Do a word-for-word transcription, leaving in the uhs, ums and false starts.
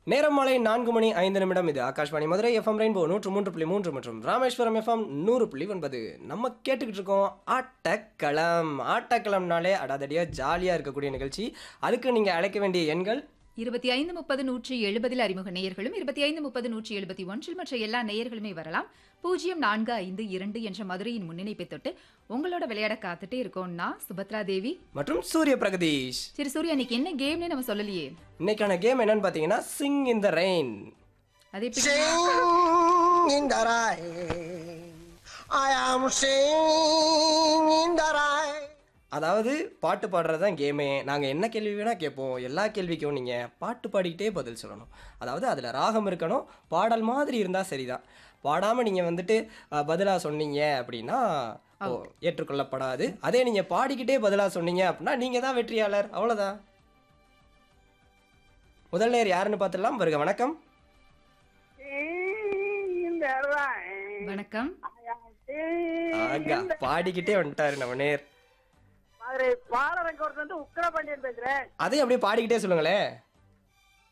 நேரம் மாலை நான்கு மணி ஐந்து நிமிடம். இது ஆகாஷ்வாணி மதுரை எஃப்எம் ரெயின்போ நூற்று மூன்று புள்ளி மூன்று மற்றும் ராமேஸ்வரம் எஃப்எம் நூறு புள்ளி ஒன்பது. நம்ம கேட்டுக்கிட்டு இருக்கோம் ஆட்டக்களம். ஆட்டக்களம்னாலே அடாதடியா ஜாலியாக இருக்கக்கூடிய நிகழ்ச்சி. அதுக்கு நீங்கள் அழைக்க வேண்டிய எண்கள் இருபத்தி ஐந்து முப்பது நூற்றி எழுபதில் அறிமுக நேயர்களும் இருபத்தி ஐந்து முப்பது நூற்றி எழுபத்தி ஒன்றில் மற்ற எல்லா நேயர்களுமே வரலாம். பூஜ்ஜியம் நான்கு ஐந்து இரண்டு என்ற மதுரையின் முன்னிணைப்பை தொட்டு உங்களோட விளையாட காத்துட்டே இருக்கோம்னா சுபத்ரா தேவி மற்றும் சூரிய பிரகதீஷ். சரி சூர்யா, இன்னைக்கு என்ன கேம்னு நம்ம சொல்லலையே. இன்னைக்கான கேம் என்னன்னு பார்த்தீங்கன்னா சிங் இன் த ரெயின். அதே Sing in the rain, I am singing in the rain. அதாவது பாட்டு பாடுறது தான் கேமே. நாங்கள் என்ன கேள்வி வேணால் கேட்போம். எல்லா கேள்விக்கும் நீங்கள் பாட்டு பாடிக்கிட்டே பதில் சொல்லணும். அதாவது அதில் ராகம் இருக்கணும், பாடல் மாதிரி இருந்தால் சரிதான். பாடாமல் நீங்கள் வந்துட்டு பதிலாக சொன்னீங்க அப்படின்னா ஓ ஏற்றுக்கொள்ளப்படாது. அதே நீங்கள் பாடிக்கிட்டே பதிலாக சொன்னீங்க அப்படின்னா நீங்கள் தான் வெற்றியாளர். அவ்வளோதான். முதல் நேர் யாருன்னு பார்த்துடலாம். வருக. வணக்கம். வணக்கம். ஆகா, பாடிக்கிட்டே வந்துட்டாரு நம்ம நேர். பாலரங்க வந்து உக்கரபாண்டியன் பேசுறேன். அதே அப்படியே பாடிக்கிட்டே சொல்லுங்களேன்.